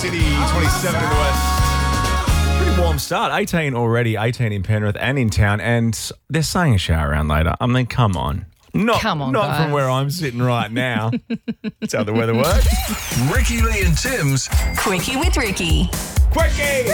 City, 27 in the west. Pretty warm start. 18 already, 18 in Penrith and in town, and they're saying a shower around later. I mean, come on. Not guys. From where I'm sitting right now. That's how the weather works. Ricky Lee and Tim's Quickie with Ricky. Quickie!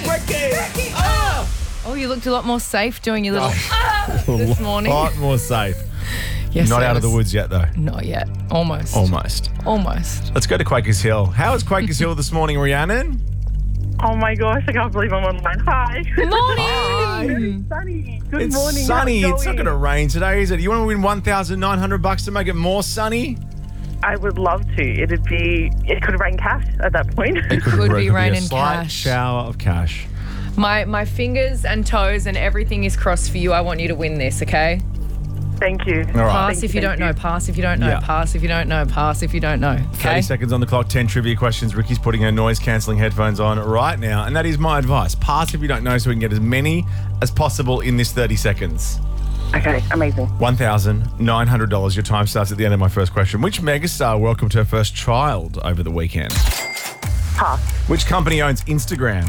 Oh, you looked a lot more safe doing your little this morning. A lot more safe. Yes, Not I out of the was. woods yet, though. Not yet. Almost. Let's go to Quakers Hill. How is Quakers Hill this morning, Rhiannon? Oh my gosh, I can't believe I'm online. Hi. Morning. It's sunny. Good It's morning. sunny. How's It's not going? going to rain today, is it? You want to win $1,900 to make it more sunny? I would love to. It could rain cash at that point. It Could be raining a slight cash. shower of cash. My fingers and toes and everything is crossed for you. I want you to win this, okay? Thank you. All right. Pass Thank if you, you don't thank know. you. Pass if you don't know. Yeah. Pass if you don't know. Pass if you don't know. 30 Okay? seconds on the clock, 10 trivia questions. Ricky's putting her noise-cancelling headphones on right now, and that is my advice. Pass if you don't know so we can get as many as possible in this 30 seconds. Okay, amazing. $1,900. Your time starts at the end of my first question. Which megastar welcomed her first child over the weekend? Pass. Which company owns Instagram?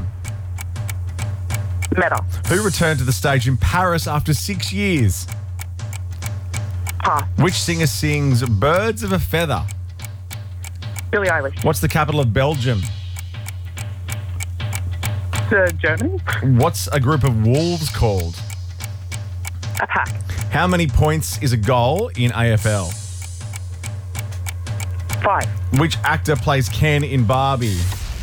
Meta. Who returned to the stage in Paris after 6 years? Pass. Which singer sings Birds of a Feather? Billie Eilish. What's the capital of Belgium? Germany. What's a group of wolves called? A pack. How many points is a goal in AFL? 5. Which actor plays Ken in Barbie?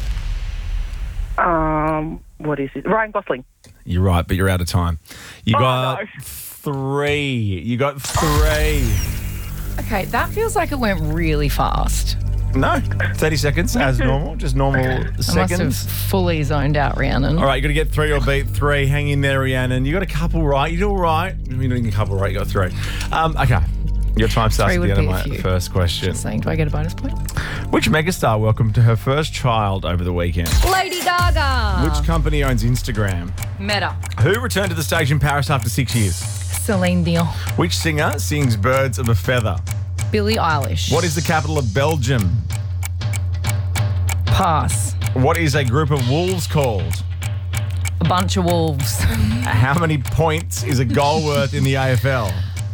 What is it? Ryan Gosling. You're right, but you're out of time. You got no. 3. You got 3. Okay, that feels like it went really fast. No, 30 seconds as normal, just normal I must have seconds. fully zoned out, Rhiannon. All right, you got to get 3 or beat 3. Hang in there, Rhiannon. You got a couple right. You did all right. You didn't get a couple right. You got 3. Okay. Your time starts 3 at would the end be of a my few. first question. Just saying, do I get a bonus point? Which megastar welcomed to her first child over the weekend? Lady Gaga. Which company owns Instagram? Meta. Who returned to the stage in Paris after 6 years? Celine Dion. Which singer sings Birds of a Feather? Billie Eilish. What is the capital of Belgium? Pass. What is a group of wolves called? A bunch of wolves. How many points is a goal worth in the AFL?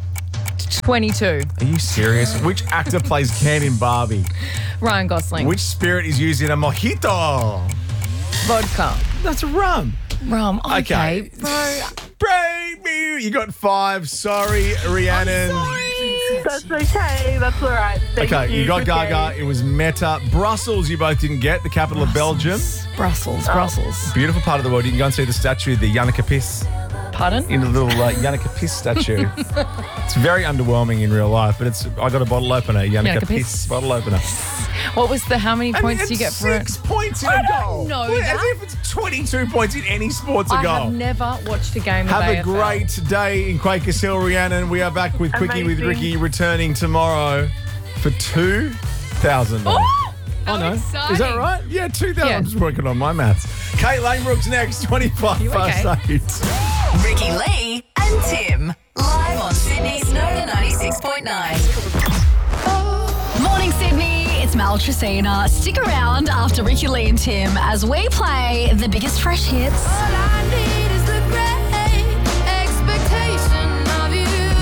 22. Are you serious? Which actor plays Ken in Barbie? Ryan Gosling. Which spirit is used in a mojito? Vodka. That's rum. Rum. Okay. Okay. Baby, you got 5. Sorry, Rhiannon. That's okay. That's all right. Thank Okay, you got for Gaga. sharing. It was Meta. Brussels, you both didn't get, the capital of Belgium. Brussels. Brussels. Beautiful part of the world. You can go and see the statue, the Janneke Piss, Pardon? in the little Janneke Piss statue. It's very underwhelming in real life, but I got a bottle opener, Janneke Janneke Piss Piss. bottle opener. What was the, how many points do you get for it? 6 points in a goal. know As that. if it's 22 points in any sport's a I goal. have never watched a game of Have a AFL. great day in Quakers Hill, Rhiannon. We are back with Quickie with Amazing. Ricky returning tomorrow for $2,000. Oh, how no. exciting. Is that right? Yeah, 2,000. Yeah. I'm just working on my maths. Kate Lanebrooks next, 25 You past okay? 8. Ricky Lee and Tim. Live on Sydney's Nova 96.9. Morning, Sydney. It's Mel Tracina. Stick around after Ricky Lee and Tim as we play the biggest fresh hits. All I need is the great expectation of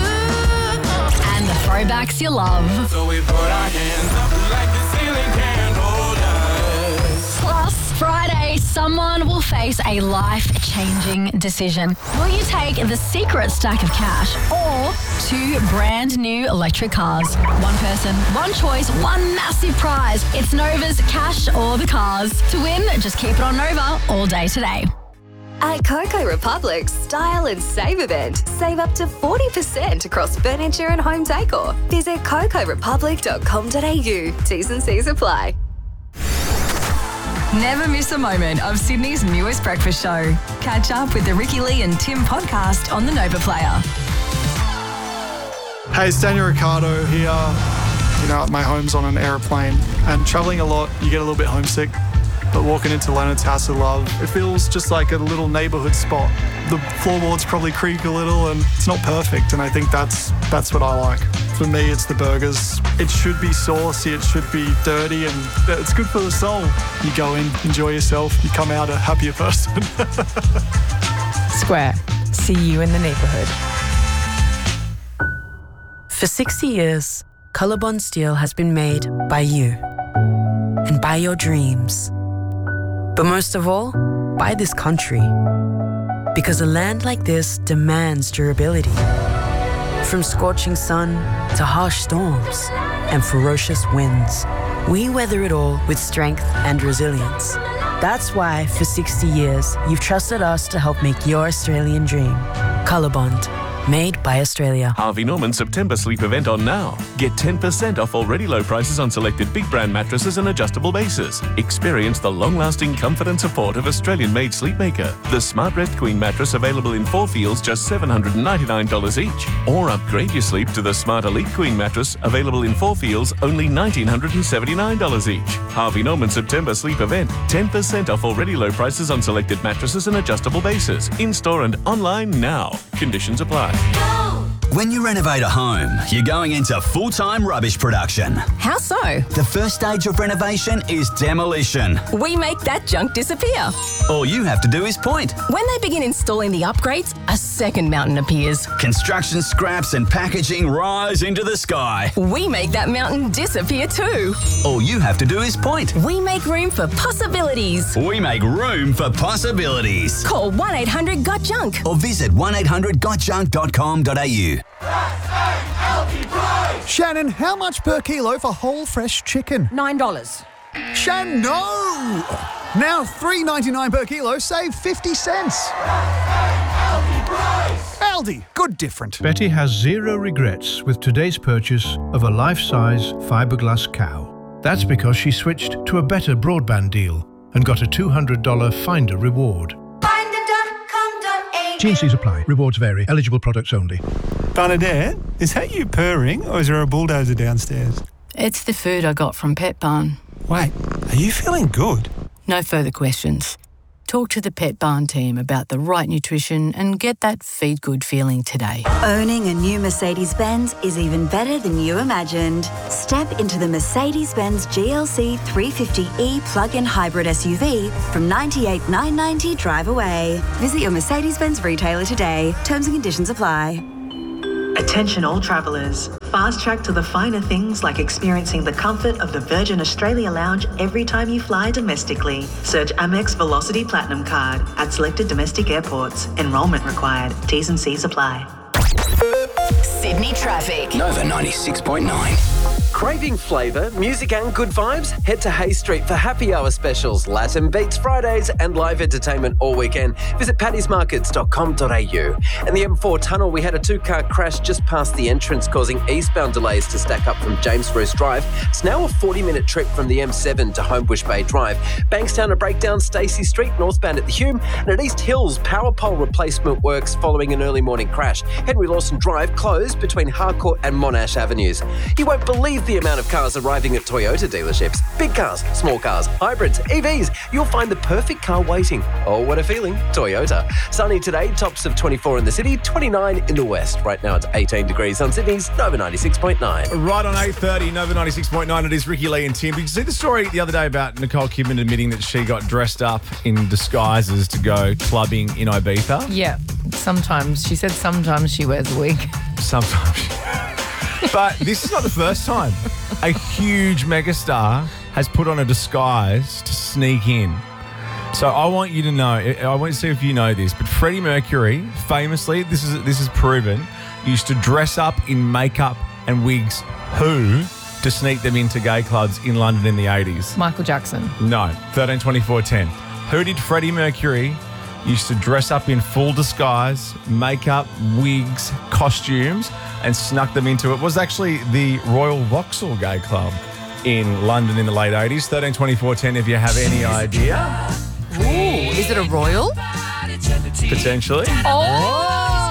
you. And the throwbacks you love. So we put our hands up like the ceiling can't hold us. Plus, Friday, someone will face a life-changing decision. Will you take the secret stack of cash or 2 brand new electric cars? One person, one choice, one massive prize. It's Nova's cash or the cars. To win, just keep it on Nova all day today. At Coco Republic's Style and Save event, save up to 40% across furniture and home decor. Visit cocorepublic.com.au. T's and C's apply. Never miss a moment of Sydney's newest breakfast show. Catch up with the Ricky Lee and Tim podcast on the Nova Player. Hey, it's Daniel Ricciardo here. You know, my home's on an aeroplane and traveling a lot, you get a little bit homesick. But walking into Leonard's House of Love, it feels just like a little neighborhood spot. The floorboards probably creak a little and it's not perfect, and I think that's what I like. For me, it's the burgers. It should be saucy, it should be dirty, and it's good for the soul. You go in, enjoy yourself, you come out a happier person. Square. See you in the neighbourhood. For 60 years, Colorbond steel has been made by you and by your dreams. But most of all, by this country. Because a land like this demands durability. From scorching sun to harsh storms and ferocious winds, we weather it all with strength and resilience. That's why, for 60 years, you've trusted us to help make your Australian dream. Colorbond. Made by Australia. Harvey Norman September sleep event on now. Get 10% off already low prices on selected big brand mattresses and adjustable bases. Experience the long-lasting comfort and support of Australian-made Sleepmaker. The Smart Rest Queen mattress available in 4 feels just $799 each. Or upgrade your sleep to the Smart Elite Queen mattress available in 4 feels only $1,979 each. Harvey Norman September sleep event. 10% off already low prices on selected mattresses and adjustable bases. In-store and online now. Conditions apply. When you renovate a home, you're going into full-time rubbish production. How so? The first stage of renovation is demolition. We make that junk disappear. All you have to do is point. When they begin installing the upgrades, a second mountain appears. Construction scraps and packaging rise into the sky. We make that mountain disappear too. All you have to do is point. We make room for possibilities. We make room for possibilities. Call 1-800-GOT-JUNK or visit 1800gotjunk.com.au. Shannon, how much per kilo for whole fresh chicken? $9. Shannon, no! Now $3.99 per kilo, save 50 cents. Aldi, good different. Betty has zero regrets with today's purchase of a life-size fiberglass cow. That's because she switched to a better broadband deal and got a $200 Finder reward. G&Cs apply. Rewards vary. Eligible products only. Bernadette, is that you purring or is there a bulldozer downstairs? It's the food I got from Pet Barn. Wait, are you feeling good? No further questions. Talk to the Pet Barn team about the right nutrition and get that feed good feeling today. Owning a new Mercedes-Benz is even better than you imagined. Step into the Mercedes-Benz GLC 350e plug-in hybrid SUV from $98,990 drive away. Visit your Mercedes-Benz retailer today. Terms and conditions apply. Attention all travellers. Fast track to the finer things like experiencing the comfort of the Virgin Australia Lounge every time you fly domestically. Search Amex Velocity Platinum Card at selected domestic airports. Enrolment required. T's and C's apply. Sydney traffic. Nova 96.9. Craving flavour, music and good vibes? Head to Hay Street for happy hour specials, Latin Beats Fridays and live entertainment all weekend. Visit paddysmarkets.com.au. In the M4 tunnel, we had a 2-car crash just past the entrance, causing eastbound delays to stack up from James Bruce Drive. It's now a 40-minute trip from the M7 to Homebush Bay Drive. Bankstown a breakdown, Stacey Street, northbound at the Hume, and at East Hills, power pole replacement works following an early morning crash. Henry Lawson Drive closed between Harcourt and Monash Avenues. You won't believe the amount of cars arriving at Toyota dealerships. Big cars, small cars, hybrids, EVs. You'll find the perfect car waiting. Oh, what a feeling. Toyota. Sunny today, tops of 24 in the city, 29 in the west. Right now it's 18 degrees on Sydney's Nova 96.9. Right on 8:30, Nova 96.9. It is Ricky Lee and Tim. Did you see the story the other day about Nicole Kidman admitting that she got dressed up in disguises to go clubbing in Ibiza? Yeah, sometimes. She said sometimes she wears a wig. Sometimes. But this is not the first time. A huge megastar has put on a disguise to sneak in. So I want you to know, I want to see if you know this, but Freddie Mercury, famously, this is proven, used to dress up in makeup and wigs to sneak them into gay clubs in London in the 80s. Michael Jackson. No, 13, 24, 10. Who did Freddie Mercury used to dress up in full disguise, makeup, wigs, costumes, and snuck them into it? It was actually the Royal Vauxhall Gay Club in London in the late 80s. 13, 24, 10 if you have any idea. Ooh, is it a royal? Potentially. Oh!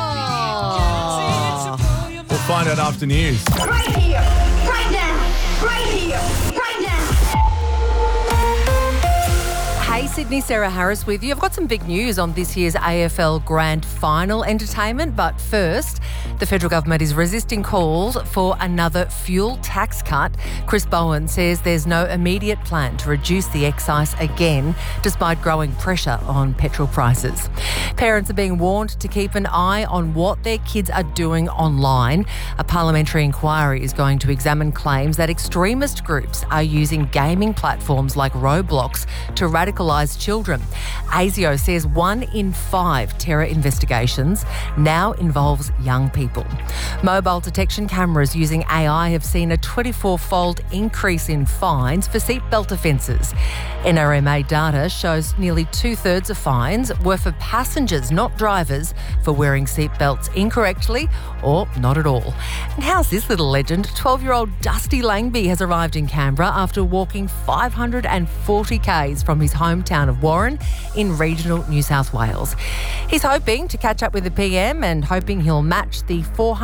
We'll find out after news. Right here, right now, right here, right now. Hey Sydney, Sarah Harris with you. I've got some big news on this year's AFL Grand Final entertainment, but first, the federal government is resisting calls for another fuel tax cut. Chris Bowen says there's no immediate plan to reduce the excise again, despite growing pressure on petrol prices. Parents are being warned to keep an eye on what their kids are doing online. A parliamentary inquiry is going to examine claims that extremist groups are using gaming platforms like Roblox to radicalise children. ASIO says 1 in 5 terror investigations now involves young people. Mobile detection cameras using AI have seen a 24-fold increase in fines for seatbelt offences. NRMA data shows nearly 2/3 of fines were for passengers, not drivers, for wearing seatbelts incorrectly or not at all. And how's this little legend? 12-year-old Dusty Langby has arrived in Canberra after walking 540 k's from his hometown of Warren in regional New South Wales. He's hoping to catch up with the PM and hoping he'll match the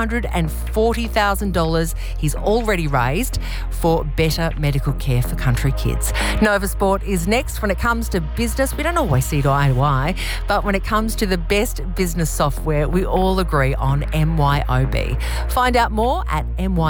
$440,000 he's already raised for better medical care for country kids. Nova Sport is next. When it comes to business, we don't always see eye to eye, but when it comes to the best business software, we all agree on MYOB. Find out more at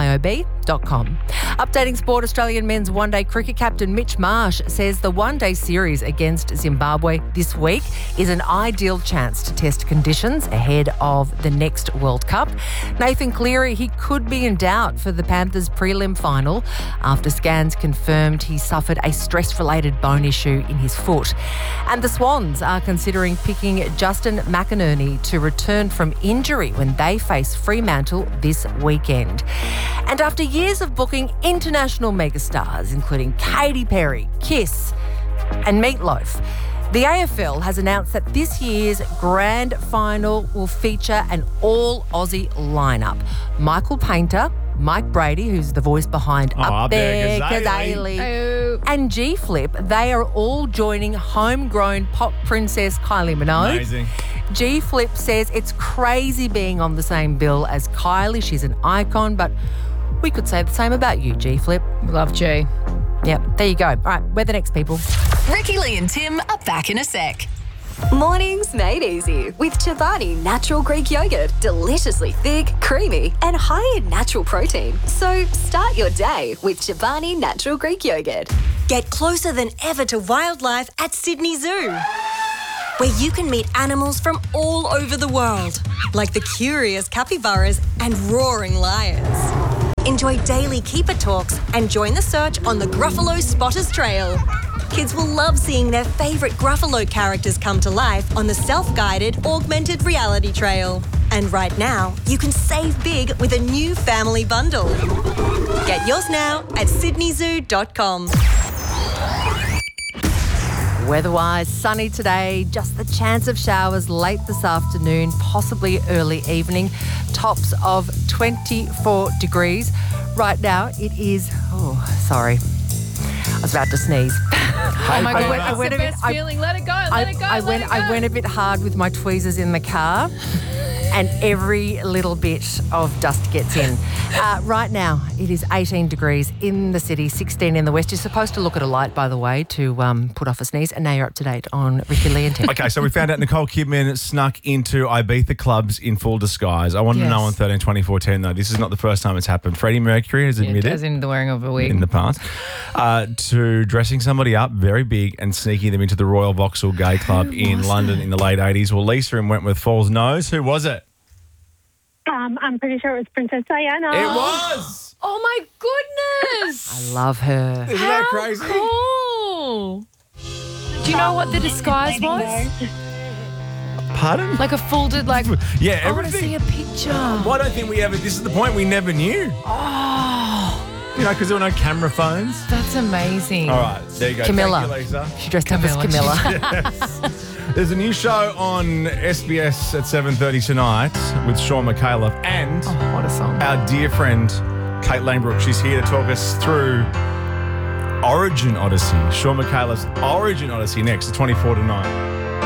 myob.com. Updating sport, Australian men's one-day cricket captain Mitch Marsh says the one-day series against Zimbabwe this week is an ideal chance to test conditions ahead of the next World Cup. Nathan Cleary, he could be in doubt for the Panthers prelim final after scans confirmed he suffered a stress-related bone issue in his foot. And the Swans are considering picking Justin McInerney to return from injury when they face Fremantle this weekend. And after years of booking international megastars, including Katy Perry, Kiss and Meatloaf, the AFL has announced that this year's grand final will feature an all-Aussie lineup. Michael Painter, Mike Brady, who's the voice behind Up There, Kazali, and G-Flip, they are all joining homegrown pop princess Kylie Minogue. Amazing. G-Flip says it's crazy being on the same bill as Kylie. She's an icon, but we could say the same about you, G-Flip. Love G. Yep, there you go. All right, we're the next people. Ricky Lee and Tim are back in a sec. Mornings made easy with Chobani Natural Greek Yogurt. Deliciously thick, creamy, and high in natural protein. So start your day with Chobani Natural Greek Yogurt. Get closer than ever to wildlife at Sydney Zoo, where you can meet animals from all over the world, like the curious capybaras and roaring lions. Enjoy daily keeper talks and join the search on the Gruffalo Spotters Trail. Kids will love seeing their favourite Gruffalo characters come to life on the self-guided augmented reality trail. And right now, you can save big with a new family bundle. Get yours now at sydneyzoo.com. Weather-wise, sunny today, just the chance of showers late this afternoon, possibly early evening. Tops of 24 degrees. Right now it is, I was about to sneeze. Oh my God, that's the best feeling. Let it go, let it go. I went a bit hard with my tweezers in the car. And every little bit of dust gets in. Right now, it is 18 degrees in the city, 16 in the west. You're supposed to look at a light, by the way, to put off a sneeze. And now you're up to date on Ricky Lee and Tim. Okay, so we found out Nicole Kidman snuck into Ibiza clubs in full disguise. I wanted to know on 13-24-10, though, this is not the first time it's happened. Freddie Mercury has admitted, as in the wearing of a wig in the past, to dressing somebody up very big and sneaking them into the Royal Vauxhall Gay Club in London in the late 80s. Well, Lisa in Wentworth Falls knows. Who was it? I'm pretty sure it was Princess Diana. It was! Oh my goodness! I love her. Isn't that crazy? Cool. Do you know what the disguise was? Pardon? Like a folded, like, yeah, I want to everything. see a picture. Well, I don't think we ever, this is the point, we never knew. Oh, You know, because there were no camera phones. that's amazing. All right, there you go. Camilla. Thank you, Lisa. She dressed up as Camilla. Yes. There's a new show on SBS at 7:30 tonight with Sean McAuliffe and what a song. Our dear friend Kate Lanebrook. She's here to talk us through Origin Odyssey. Sean McAuliffe's Origin Odyssey next at 24 tonight.